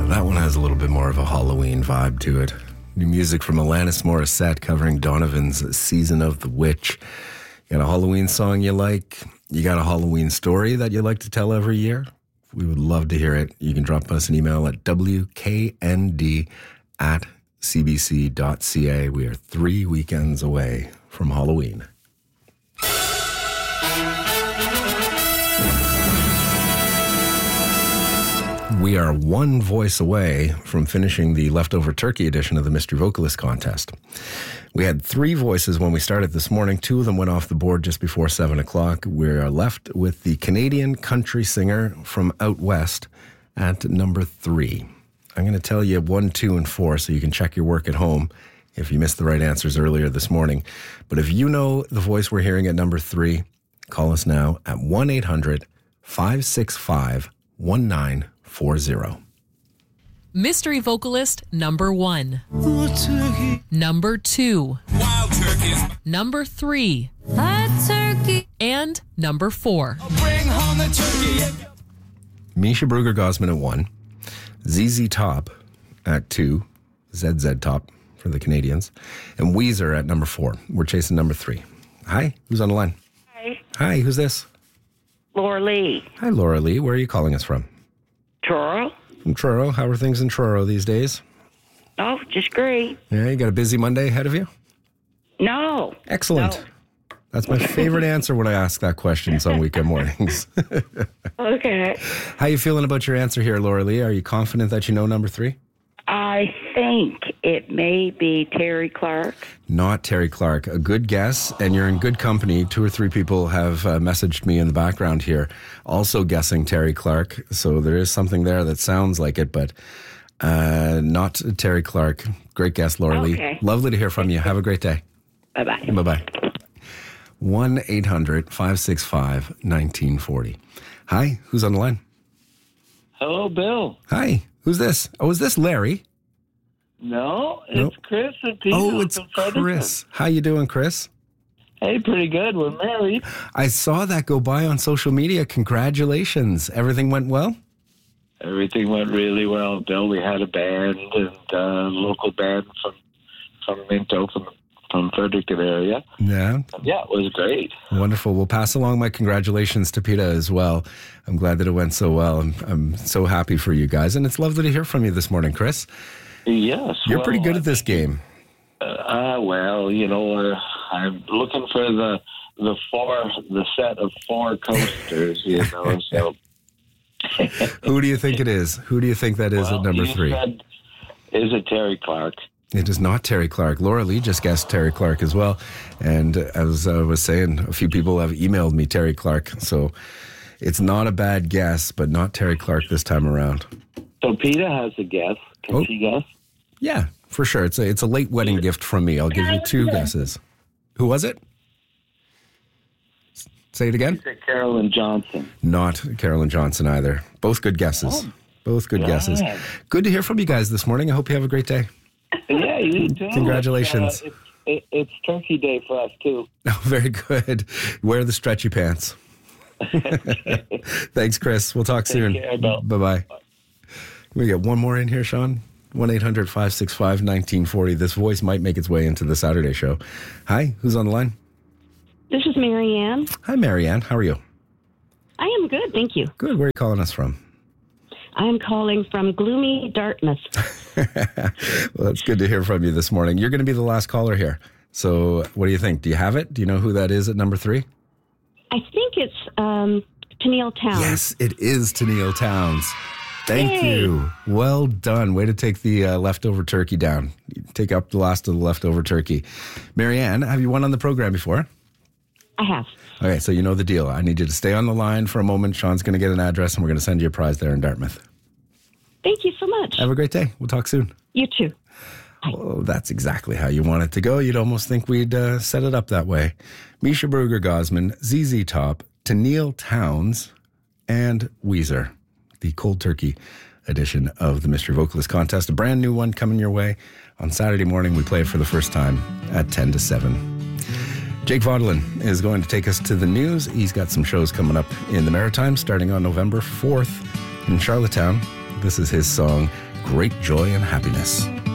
That one has a little bit more of a Halloween vibe to it. New music from Alanis Morissette covering Donovan's Season of the Witch. You got a Halloween song you like? You got a Halloween story that you like to tell every year? We would love to hear it. You can drop us an email at wknd@cbc.ca. We are 3 weekends away from Halloween. We are one voice away from finishing the leftover turkey edition of the Mystery Vocalist Contest. We had 3 voices when we started this morning. 2 of them went off the board just before 7 o'clock. We are left with the Canadian country singer from out west at number 3. I'm going to tell you 1, 2, and 4 so you can check your work at home if you missed the right answers earlier this morning. But if you know the voice we're hearing at number 3, call us now at 1-800-565-1940. Mystery vocalist number 1. Number 2. Wild turkeys. Number 3. A turkey. And number 4. Bring home the turkey. Misha Bruger-Gosman at 1. ZZ Top at 2. ZZ Top for the Canadians. And Weezer at number 4. We're chasing number 3. Hi, who's on the line? Hi, Hi, who's this? Laura Lee. Hi, Laura Lee. Where are you calling us from? Truro? From Truro. How are things in Truro these days? Oh, just great. Yeah, you got a busy Monday ahead of you? No. Excellent. No. That's my favorite answer when I ask that question on weekend mornings. Okay. How you feeling about your answer here, Laura Lee? Are you confident that you know number 3? I think it may be Terry Clark. Not Terry Clark. A good guess, and you're in good company. 2 or 3 people have messaged me in the background here, also guessing Terry Clark. So there is something there that sounds like it, but not Terry Clark. Great guess, Laura Lee. Okay. Lovely to hear from you. Have a great day. Bye-bye. Bye-bye. 1-800-565-1940. Hi, who's on the line? Hello, Bill. Hi, who's this? Oh, is this Larry? No, it's Nope. Chris and Peter. Oh, it's from Fredericton. Chris. How you doing, Chris? Hey, pretty good. We're married. I saw that go by on social media. Congratulations. Everything went well? Everything went really well, Bill. We had a band and a local band from Minto, from Fredericton area. Yeah. Yeah, it was great. Wonderful. We'll pass along my congratulations to PETA as well. I'm glad that it went so well. I'm so happy for you guys. And it's lovely to hear from you this morning, Chris. Yes. You're pretty good at this game. Well, you know, I'm looking for the set of 4 coasters, you know, so. Who do you think it is? Who do you think that is at number 3? Is it Terry Clark? It is not Terry Clark. Laura Lee just guessed Terry Clark as well. And as I was saying, a few people have emailed me Terry Clark. So it's not a bad guess, but not Terry Clark this time around. So PETA has a guess. Can she guess? Yeah, for sure. It's a late wedding gift from me. I'll give you 2 guesses. Who was it? Say it again. Is it Carolyn Johnson? Not Carolyn Johnson either. Both good guesses. Both good guesses. Good to hear from you guys this morning. I hope you have a great day. Yeah, you too. Congratulations. It's Turkey Day for us, too. Oh, very good. Wear the stretchy pants. Thanks, Chris. We'll talk soon. Take care, Bill. Bye-bye. Can we get one more in here, Sean? 1-800-565-1940. This voice might make its way into the Saturday show. Hi, who's on the line? This is Marianne. Hi, Marianne. How are you? I am good, thank you. Good. Where are you calling us from? I am calling from gloomy Dartmouth. Well, it's good to hear from you this morning. You're going to be the last caller here. So what do you think? Do you have it? Do you know who that is at number 3? I think it's Tennille Towns. Yes, it is Tennille Towns. Thank you. Well done. Way to take the leftover turkey down. Take up the last of the leftover turkey. Marianne, have you won on the program before? I have. Okay, so you know the deal. I need you to stay on the line for a moment. Sean's going to get an address, and we're going to send you a prize there in Dartmouth. Thank you so much. Have a great day. We'll talk soon. You too. Oh, that's exactly how you want it to go. You'd almost think we'd set it up that way. Misha Bruger-Gosman, ZZ Top, Tennille Towns, and Weezer. The cold turkey edition of the Mystery Vocalist Contest. A brand new one coming your way. On Saturday morning, we play it for the first time at 10 to 7. Jake Vaudelin is going to take us to the news. He's got some shows coming up in the Maritimes starting on November 4th in Charlottetown. This is his song, great joy and happiness.